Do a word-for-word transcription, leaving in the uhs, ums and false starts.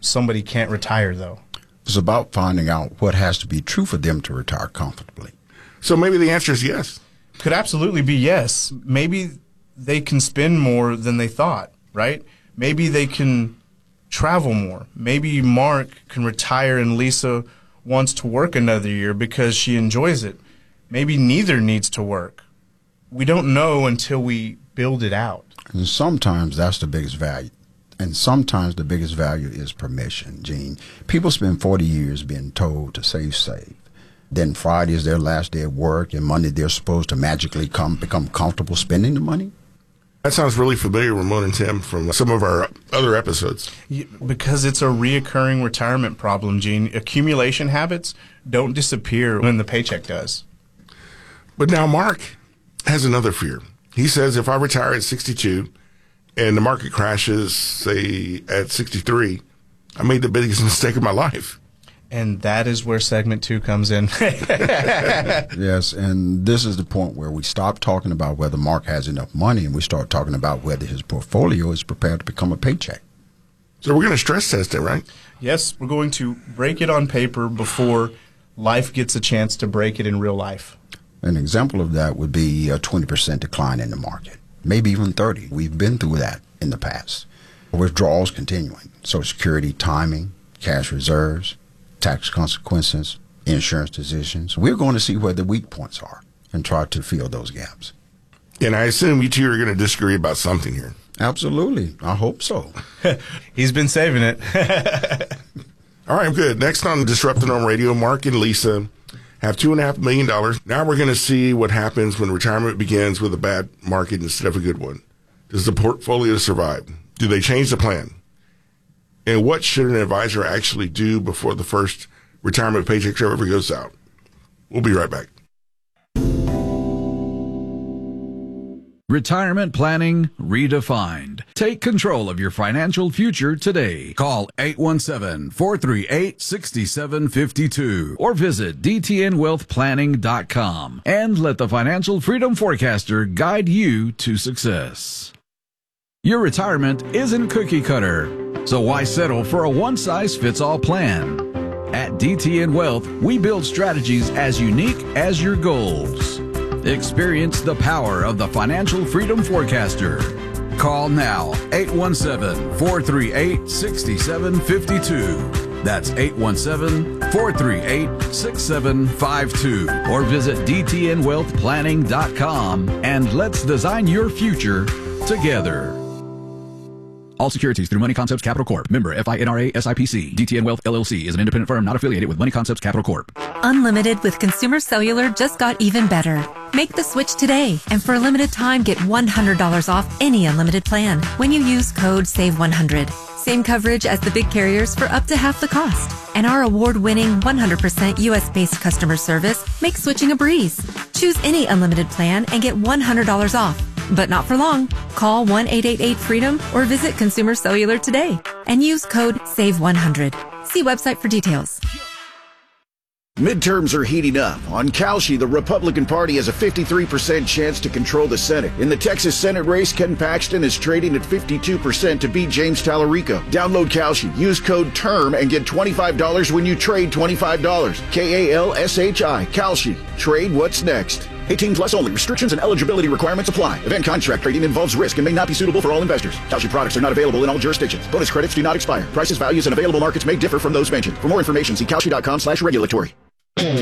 somebody can't retire, though? It's about finding out what has to be true for them to retire comfortably. So maybe the answer is yes. Could absolutely be yes. Maybe they can spend more than they thought, right? Maybe they can travel more. Maybe Mark can retire and Lisa wants to work another year because she enjoys it. Maybe neither needs to work. We don't know until we build it out. And sometimes that's the biggest value. And sometimes the biggest value is permission, Gene. People spend forty years being told to save, save. Then Friday is their last day of work, and Monday they're supposed to magically come become comfortable spending the money. That sounds really familiar, Ramon and Tim, from some of our other episodes. Yeah, because it's a reoccurring retirement problem, Gene. Accumulation habits don't disappear when the paycheck does. But now Mark has another fear. He says, if I retire at sixty-two and the market crashes, say, at sixty-three, I made the biggest mistake of my life. And that is where segment two comes in. Yes, and this is the point where we stop talking about whether Mark has enough money and we start talking about whether his portfolio is prepared to become a paycheck. So we're going to stress test it, right? Yes, we're going to break it on paper before life gets a chance to break it in real life. An example of that would be a twenty percent decline in the market, maybe even thirty. We've been through that in the past. Withdrawals continuing, Social Security timing, cash reserves, tax consequences, insurance decisions. We're going to see where the weak points are and try to fill those gaps. And I assume you two are going to disagree about something here. Absolutely. I hope so. He's been saving it. All right, good. Next on Disrupting on Radio, Mark and Lisa have two and a half million dollars. Now we're going to see what happens when retirement begins with a bad market instead of a good one. Does the portfolio survive? Do they change the plan? And what should an advisor actually do before the first retirement paycheck ever goes out? We'll be right back. Retirement planning redefined. Take control of your financial future today. Call eight one seven, four three eight, six seven five two or visit d t n wealth planning dot com and let the Financial Freedom Forecaster guide you to success. Your retirement isn't cookie cutter, so why settle for a one-size-fits-all plan? At D T N Wealth, we build strategies as unique as your goals. Experience the power of the Financial Freedom Forecaster. Call now, eight one seven, four three eight, six seven five two. That's eight one seven, four three eight, six seven five two. Or visit d t n wealth planning dot com and let's design your future together. All securities through Money Concepts Capital Corp. Member F I N R A S I P C. D T N Wealth L L C is an independent firm not affiliated with Money Concepts Capital Corp. Unlimited with Consumer Cellular just got even better. Make the switch today, and for a limited time, get one hundred dollars off any unlimited plan when you use code save one hundred. Same coverage as the big carriers for up to half the cost. And our award-winning one hundred percent U S-based customer service makes switching a breeze. Choose any unlimited plan and get one hundred dollars off. But not for long. Call one eight eight eight freedom or visit Consumer Cellular today and use code save one hundred. See website for details. Midterms are heating up. On Kalshi, the Republican Party has a fifty-three percent chance to control the Senate. In the Texas Senate race, Ken Paxton is trading at fifty-two percent to beat James Tallarico. Download Kalshi, use code TERM, and get twenty-five dollars when you trade twenty-five dollars. K A L S H I, Kalshi. Trade what's next. eighteen plus only. Restrictions and eligibility requirements apply. Event contract trading involves risk and may not be suitable for all investors. Kalshi products are not available in all jurisdictions. Bonus credits do not expire. Prices, values, and available markets may differ from those mentioned. For more information, see kalshi dot com slash regulatory.